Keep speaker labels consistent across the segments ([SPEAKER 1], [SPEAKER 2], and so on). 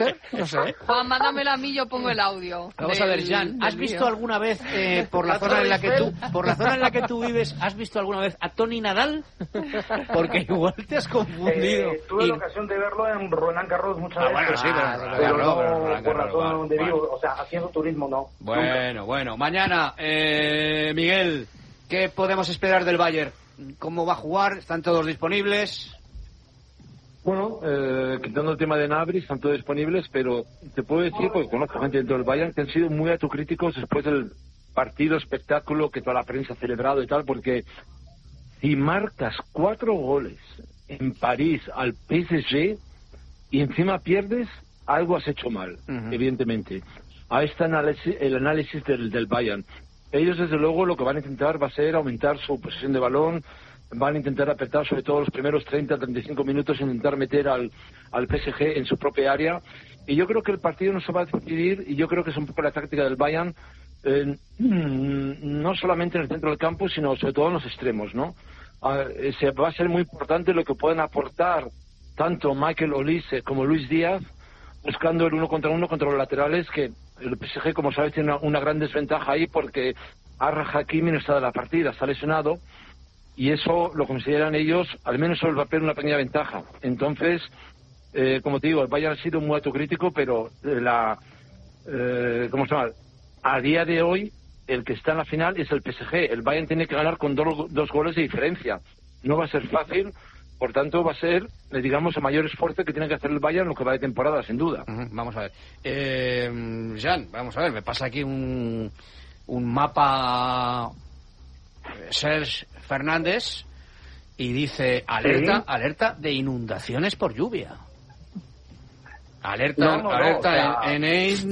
[SPEAKER 1] No sé.
[SPEAKER 2] Juan, mándamelo a mí, yo pongo el audio.
[SPEAKER 1] Vamos a ver, Jan, ¿has visto alguna vez por la zona en la que tú vives, has visto alguna vez a Tony Nadal? Porque igual te has confundido.
[SPEAKER 3] Tuve la ocasión de verlo en Roland Garros muchas veces.
[SPEAKER 1] Bueno, sí, pero
[SPEAKER 3] no por la zona donde vivo, o sea, haciendo turismo no.
[SPEAKER 1] Bueno, mañana, Miguel, ¿qué podemos esperar del Bayern? ¿Cómo va a jugar? ¿Están todos disponibles?
[SPEAKER 4] Bueno, quitando el tema de Gnabry, están todos disponibles, pero te puedo decir, porque conozco gente dentro del Bayern, que han sido muy autocríticos después del partido espectáculo que toda la prensa ha celebrado y tal, porque si marcas 4 goles en París al PSG y encima pierdes, algo has hecho mal, evidentemente. Ahí está el análisis del Bayern. Ellos, desde luego, lo que van a intentar va a ser aumentar su posesión de balón, van a intentar apretar sobre todo los primeros 30-35 minutos, intentar meter al PSG en su propia área. Y yo creo que el partido no se va a decidir, y yo creo que es un poco la táctica del Bayern, no solamente en el centro del campo, sino sobre todo en los extremos, ¿no? Va a ser muy importante lo que puedan aportar tanto Michael Olise como Luis Díaz, buscando el 1 contra 1 contra los laterales, que el PSG, como sabes, tiene una gran desventaja ahí porque Achraf Hakimi no está de la partida, está lesionado, y eso lo consideran ellos, al menos sobre el papel, una pequeña ventaja. Entonces, como te digo, el Bayern ha sido muy autocrítico, pero ¿cómo se llama? A día de hoy, el que está en la final es el PSG. El Bayern tiene que ganar con dos goles de diferencia. No va a ser fácil, por tanto va a ser, digamos, el mayor esfuerzo que tiene que hacer el Bayern lo que va de temporada, sin duda.
[SPEAKER 1] Vamos a ver. Jan, vamos a ver, me pasa aquí un mapa Serge Fernández y dice alerta de inundaciones por lluvia. Alerta en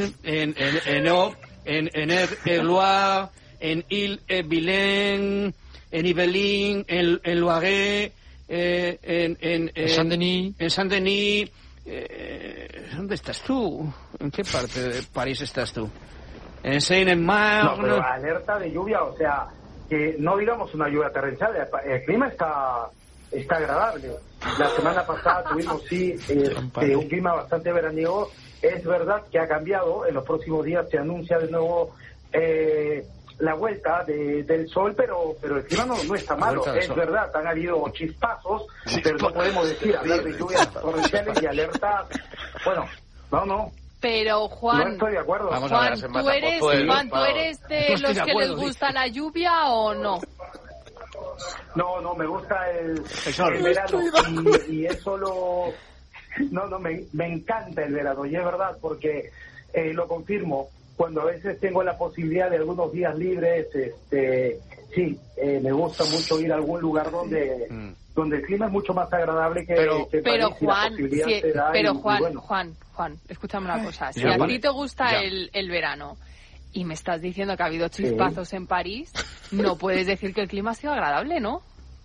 [SPEAKER 1] Loire, en Île-et-Vilaine, en Yvelines, en Loiret, en Saint-Denis. ¿Dónde estás tú? ¿En qué parte de París estás tú? En Seine-et-Marne.
[SPEAKER 3] No, pero alerta de lluvia, o sea, que no digamos una lluvia torrencial, el clima está agradable. La semana pasada tuvimos un clima bastante veraniego. Es verdad que ha cambiado, en los próximos días se anuncia de nuevo la vuelta del sol, pero el clima no está malo. Es verdad, han habido chispazos, pero no podemos hablar de lluvias torrenciales y alertas. Bueno, no.
[SPEAKER 2] Pero Juan,
[SPEAKER 3] no estoy de acuerdo.
[SPEAKER 2] Juan, ¿tú eres de los que les gusta la lluvia o no?
[SPEAKER 3] No, me gusta el verano y eso me encanta el verano, y es verdad, porque lo confirmo, cuando a veces tengo la posibilidad de algunos días libres, me gusta mucho ir a algún lugar donde el clima es mucho más agradable que
[SPEAKER 2] pero
[SPEAKER 3] Juan,
[SPEAKER 2] Juan, escúchame una cosa. Si a ti te gusta el verano y me estás diciendo que ha habido chispazos en París, no puedes decir que el clima ha sido agradable, ¿no?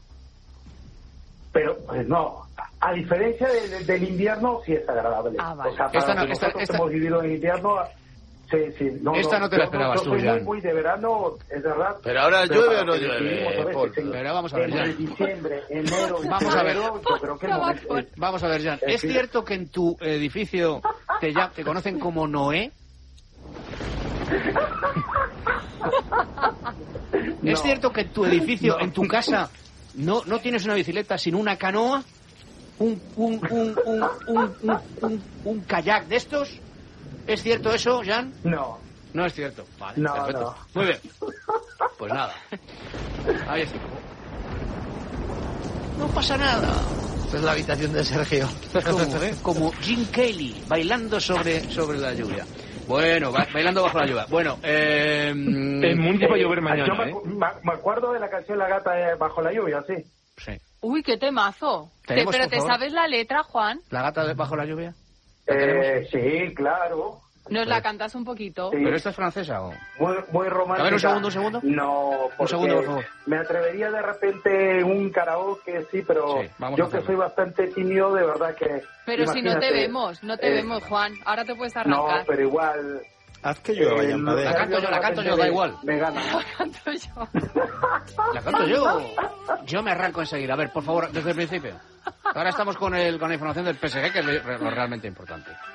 [SPEAKER 3] Pero, pues no. A diferencia del invierno, sí es agradable.
[SPEAKER 2] Vale.
[SPEAKER 3] O sea, para nosotros hemos vivido en invierno... Sí.
[SPEAKER 1] Esta no te la esperabas tú,
[SPEAKER 3] Jan. Yo soy muy de verano, es verdad.
[SPEAKER 5] Pero ahora llueve o no llueve.
[SPEAKER 1] Pero vamos a ver, Jan.
[SPEAKER 3] En diciembre, enero...
[SPEAKER 1] Vamos a ver, Jan. ¿Es cierto que en tu edificio te conocen como Noé? ¿Es cierto que en tu edificio, en tu casa, no tienes una bicicleta, sino una canoa? ¿Un kayak de estos? ¿Es cierto eso, Jan?
[SPEAKER 3] No.
[SPEAKER 1] No es cierto. Vale,
[SPEAKER 3] no,
[SPEAKER 1] perfecto.
[SPEAKER 3] No.
[SPEAKER 1] Muy bien. Pues nada. Ahí está. No pasa nada.
[SPEAKER 5] Esta es la habitación de Sergio.
[SPEAKER 1] Como Jim Kelly, bailando sobre la lluvia. Bueno, bailando bajo la lluvia. Bueno,
[SPEAKER 4] en Múnich va a llover mañana,
[SPEAKER 3] yo me acuerdo de la canción La Gata bajo la lluvia, sí.
[SPEAKER 1] Sí.
[SPEAKER 2] Uy, qué temazo. Pero ¿te sabes la letra, Juan?
[SPEAKER 1] ¿La gata bajo la lluvia?
[SPEAKER 3] Sí, claro.
[SPEAKER 2] ¿Nos la cantas un poquito?
[SPEAKER 3] Sí.
[SPEAKER 1] ¿Pero esta es francesa o...?
[SPEAKER 3] Muy romántica.
[SPEAKER 1] A ver, un segundo.
[SPEAKER 3] No,
[SPEAKER 1] un segundo, por favor.
[SPEAKER 3] Me atrevería de repente un karaoke, sí, pero yo que soy bastante tímido, de verdad que...
[SPEAKER 2] Pero si no te vemos, Juan. Ahora te puedes arrancar.
[SPEAKER 3] No, pero igual...
[SPEAKER 5] Haz que llueva,
[SPEAKER 1] La canto yo, da igual.
[SPEAKER 3] Me gana.
[SPEAKER 1] La canto yo. Yo me arranco enseguida. A ver, por favor, desde el principio. Ahora estamos con la información del PSG, que es lo realmente importante.